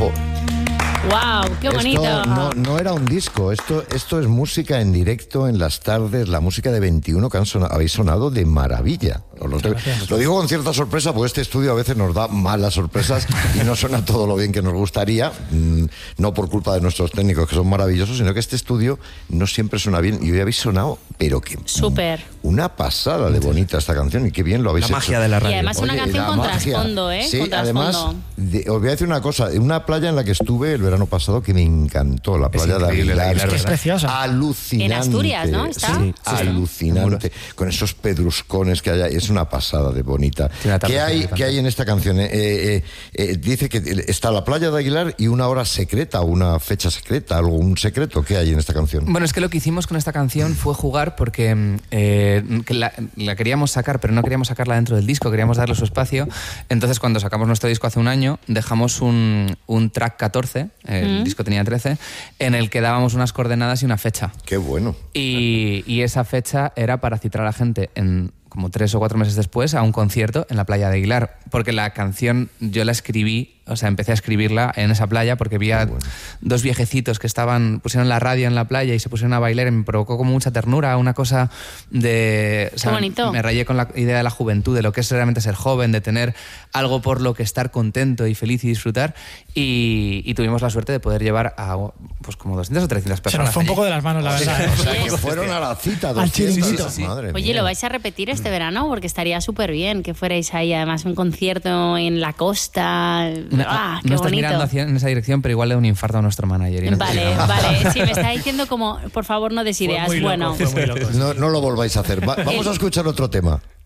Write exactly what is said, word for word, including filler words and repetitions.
Jo. ¡Wow! ¡Qué bonito! Esto no, no era un disco, esto, esto es música en directo en las tardes, la música de veintiuno que han sonado, habéis sonado de maravilla. Os Lo, te- lo digo con cierta sorpresa, porque este estudio a veces nos da malas sorpresas y no suena todo lo bien que nos gustaría, mm, no por culpa de nuestros técnicos que son maravillosos, sino que este estudio no siempre suena bien y hoy habéis sonado, pero que Súper. una pasada de bonita esta canción y qué bien lo habéis La hecho. magia de la radio. Y además una Oye, canción la con magia. trasfondo, ¿eh? Sí, Con trasfondo. además, de- os voy a decir una cosa, en una playa en la que estuve el verano pasado que me encantó, la playa de increíble la Aguilar. Aguilar, Es que es ¿verdad? preciosa. Alucinante. En Asturias, ¿no? ¿Está? Sí, Sí, sí. alucinante. Con esos pedruscones que hay, ahí, es una pasada de bonita. una tarde ¿Qué hay, bonita. ¿Qué hay en esta canción? Eh, eh, eh, dice que está la playa de Aguilar y una hora secreta, una fecha secreta, algo, un secreto. ¿Qué hay en esta canción? Bueno, es que lo que hicimos con esta canción fue jugar porque eh, que la, la queríamos sacar, pero no queríamos sacarla dentro del disco, queríamos darle su espacio. Entonces, cuando sacamos nuestro disco hace un año, dejamos un, un track catorce, el Mm. disco tenía trece, en el que dábamos unas coordenadas y una fecha. Qué bueno. Y, y esa fecha era para citar a la gente en como tres o cuatro meses después a un concierto en la playa de Aguilar, porque la canción yo la escribí, o sea, empecé a escribirla en esa playa porque vi a dos viejecitos que estaban, pusieron la radio en la playa y se pusieron a bailar y me provocó como mucha ternura, una cosa de... O sea, Qué bonito. me rayé con la idea de la juventud, de lo que es realmente ser joven, de tener algo por lo que estar contento y feliz y disfrutar, y, y tuvimos la suerte de poder llevar a pues como doscientas o trescientas Se personas nos fue un allí. poco de las manos, la verdad. ¿eh? O sea, que fueron a la cita. Al doscientos, chiringuito. Sí, sí, sí. Madre Oye, mía. ¿lo vais a repetir este verano? Porque estaría súper bien que fuerais ahí, además, un concierto en la costa. No, ¡Ah, no qué estás bonito! mirando hacia, en esa dirección, pero igual le da un infarto a nuestro manager. y no te Vale, diga nada. vale. Sí, me está diciendo como, por favor, no des Fue ideas. muy loco, Bueno, fue muy loco. No, no lo volváis a hacer. Va- vamos El- a escuchar otro tema.